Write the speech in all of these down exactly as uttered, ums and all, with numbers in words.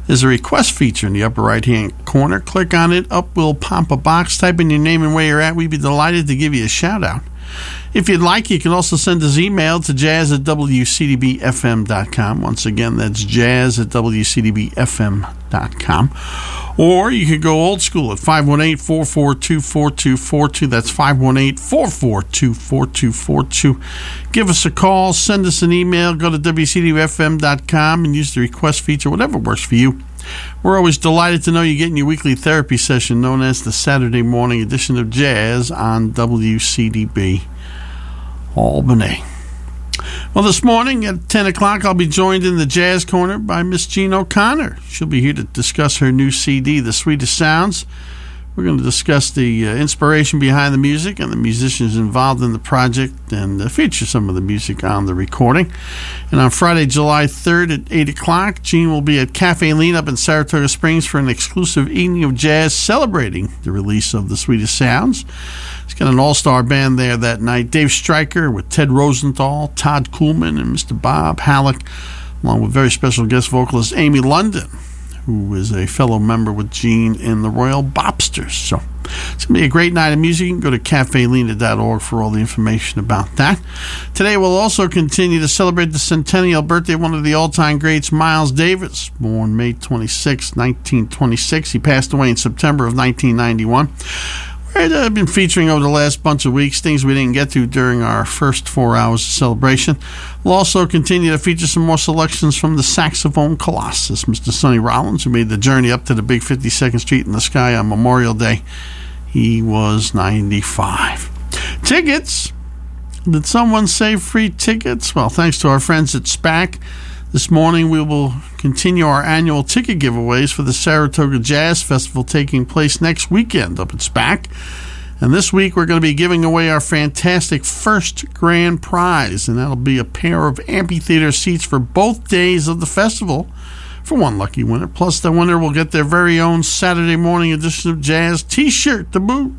There's a request feature in the upper right-hand corner. Click on it. Up will pop a box. Type in your name and where you're at. We'd be delighted to give you a shout-out. If you'd like, you can also send us email to jazz at w c d b f m dot com. Once again, that's jazz at w c d b f m dot com. Or you could go old school at five one eight, four four two, four two four two. That's five one eight, four four two, four two four two. Give us a call, send us an email, go to w c d b f m dot com and use the request feature, whatever works for you. We're always delighted to know you're getting your weekly therapy session known as the Saturday morning edition of Jazz on W C D B Albany. Well, this morning at ten o'clock, I'll be joined in the Jazz Corner by Miss Jean O'Connor. She'll be here to discuss her new C D, The Sweetest Sounds. We're going to discuss the uh, inspiration behind the music and the musicians involved in the project and uh, feature some of the music on the recording. And on Friday, July third at eight o'clock, Jean will be at Cafe Lean up in Saratoga Springs for an exclusive evening of jazz celebrating the release of The Sweetest Sounds. He's got an all-star band there that night. Dave Stryker with Ted Rosenthal, Todd Kuhlman, and Mister Bob Halleck, along with very special guest vocalist Amy London, who is a fellow member with Gene in the Royal Bobsters. So it's going to be a great night of music. You can go to cafe lena dot org for all the information about that. Today we'll also continue to celebrate the centennial birthday of one of the all-time greats, Miles Davis, born May twenty-sixth, nineteen twenty-six. He passed away in September of nineteen ninety-one. I've been featuring over the last bunch of weeks things we didn't get to during our first four hours of celebration. We'll also continue to feature some more selections from the saxophone colossus, Mister Sonny Rollins, who made the journey up to the big fifty-second Street in the Sky on Memorial Day. He was ninety-five. Tickets. Did someone say free tickets? Well, thanks to our friends at SPAC. This morning we will continue our annual ticket giveaways for the Saratoga Jazz Festival taking place next weekend up at SPAC. And this week we're going to be giving away our fantastic first grand prize, and that'll be a pair of amphitheater seats for both days of the festival for one lucky winner. Plus the winner will get their very own Saturday morning edition of Jazz t-shirt to boot.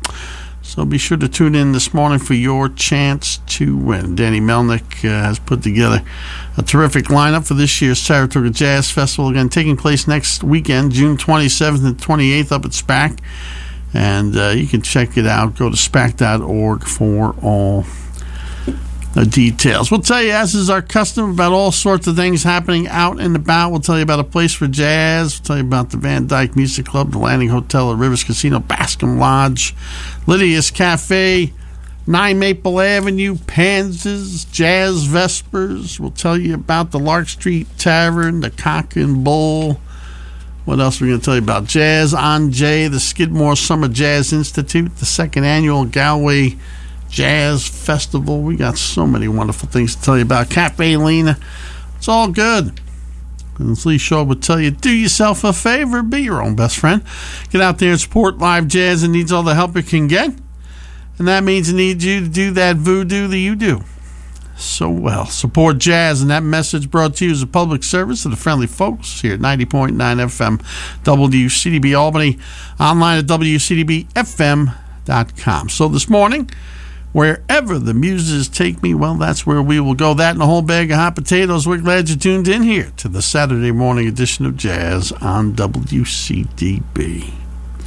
So be sure to tune in this morning for your chance to win. Danny Melnick uh, has put together a terrific lineup for this year's Saratoga Jazz Festival, again taking place next weekend, June twenty-seventh and twenty-eighth up at SPAC. And uh, you can check it out. Go to spac dot org for all the details. We'll tell you, as is our custom, about all sorts of things happening out and about. We'll tell you about a place for jazz. We'll tell you about the Van Dyke Music Club, the Landing Hotel at Rivers Casino, Bascom Lodge, Lydia's Cafe, nine Maple Avenue, Panzas, Jazz Vespers. We'll tell you about the Lark Street Tavern, the Cock and Bull. What else are we going to tell you about? Jazz on Jay, the Skidmore Summer Jazz Institute, the second annual Galway Jazz Festival. We got so many wonderful things to tell you about. Cafe Lena. It's all good. And as Lee Shaw would tell you, do yourself a favor, be your own best friend. Get out there and support live jazz. It needs all the help it can get. And that means it needs you to do that voodoo that you do so well. Support jazz, and that message brought to you as a public service to the friendly folks here at ninety point nine F M W C D B Albany, online at w c d b f m dot com. So this morning, wherever the muses take me, well, that's where we will go. That and a whole bag of hot potatoes. We're glad you tuned in here to the Saturday morning edition of Jazz on W C D B.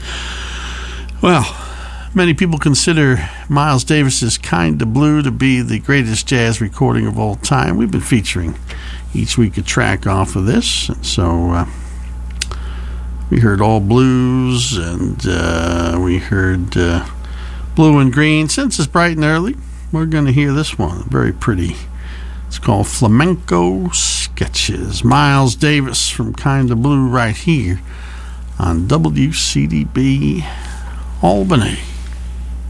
Well, many people consider Miles Davis's Kinda Blue to be the greatest jazz recording of all time. We've been featuring each week a track off of this. And so uh, we heard All Blues, and uh, we heard Uh, Blue and Green. Since it's bright and early, we're going to hear this one. Very pretty. It's called Flamenco Sketches. Miles Davis from Kinda Blue right here on W C D B Albany.